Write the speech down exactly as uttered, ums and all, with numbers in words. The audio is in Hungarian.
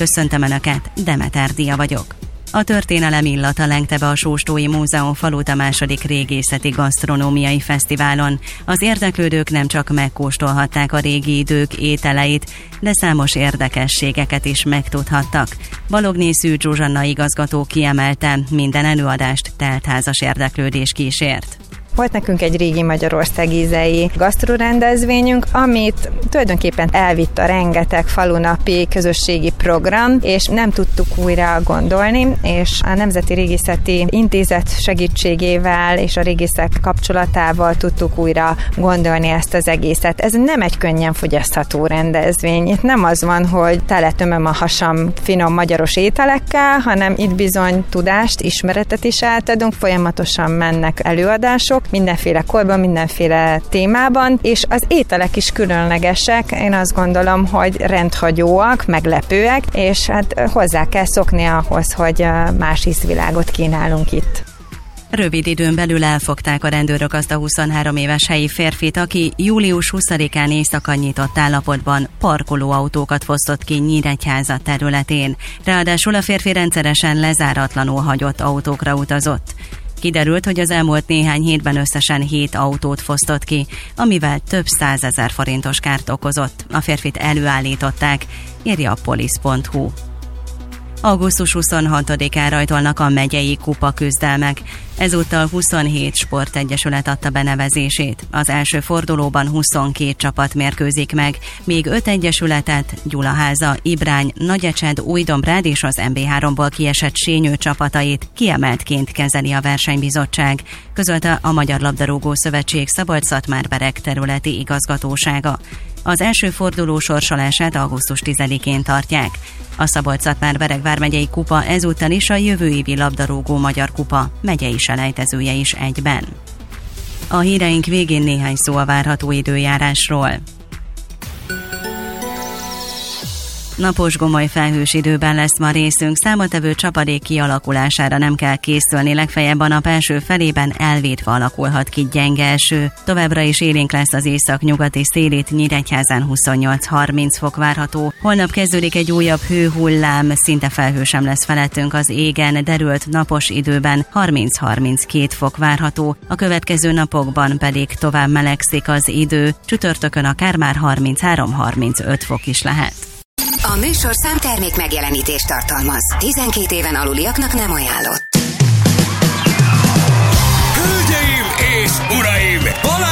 köszöntöm Önöket, Demeter Dia vagyok. A történelem illata lengte be a Sóstói Múzeum falut a második régészeti gasztronómiai fesztiválon. Az érdeklődők nem csak megkóstolhatták a régi idők ételeit, de számos érdekességeket is megtudhattak. Balogné Szűcs Zsuzsanna igazgató kiemelte, minden előadást teltházas érdeklődés kísért. Volt nekünk egy régi Magyarország ízei gasztrorendezvényünk, amit tulajdonképpen elvitt a rengeteg falunapi közösségi program, és nem tudtuk újra gondolni, és a Nemzeti Régészeti Intézet segítségével és a régészek kapcsolatával tudtuk újra gondolni ezt az egészet. Ez nem egy könnyen fogyasztható rendezvény. Itt nem az van, hogy teletömöm a hasam finom magyaros ételekkel, hanem itt bizony tudást, ismeretet is átadunk, folyamatosan mennek előadások, mindenféle korban, mindenféle témában, és az ételek is különlegesek. Én azt gondolom, hogy rendhagyóak, meglepőek, és hát hozzá kell szokni ahhoz, hogy más ízvilágot kínálunk itt. Rövid időn belül elfogták a rendőrök azt a huszonhárom éves helyi férfit, aki július huszadikán éjszaka nyitott állapotban parkolóautókat fosztott ki Nyíregyháza területén. Ráadásul a férfi rendszeresen lezáratlanul hagyott autókra utazott. Kiderült, hogy az elmúlt néhány hétben összesen hét autót fosztott ki, amivel több százezer forintos kárt okozott. A férfit előállították, írja a polisz pont hu. augusztus huszonhatodikán rajtolnak a megyei kupa küzdelmek. Ezúttal huszonhét sportegyesület adta benevezését. Az első fordulóban huszonkét csapat mérkőzik meg, még öt egyesületet, Gyulaháza, Ibrány, Nagyecsed, Újdombrád és az em bé háromból kiesett Sényő csapatait kiemeltként kezeli a versenybizottság, közölte a Magyar Labdarúgó Szövetség Szabolcs-Szatmár-Bereg területi igazgatósága. Az első forduló sorsolását augusztus tizedikén tartják. A Szabolcs-Szatmár-Bereg vármegyei kupa ezúttal is a jövő évi labdarúgó magyar kupa megyei selejtezője is egyben. A híreink végén néhány szó a várható időjárásról. Napos gomoly felhős időben lesz ma részünk, számottevő csapadék kialakulására nem kell készülni, legfeljebb a nap első felében elvétve alakulhat ki gyenge eső. Továbbra is élénk lesz az észak-nyugati szél, itt Nyíregyházán huszonnyolc-harminc fok várható. Holnap kezdődik egy újabb hőhullám, szinte felhő sem lesz felettünk az égen, derült napos időben harminc-harminckét fok várható. A következő napokban pedig tovább melegszik az idő, csütörtökön akár már harminchárom-harmincöt fok is lehet. A műsorszám termék megjelenítést tartalmaz. tizenkét éven aluliaknak nem ajánlott. Hölgyeim és uraim!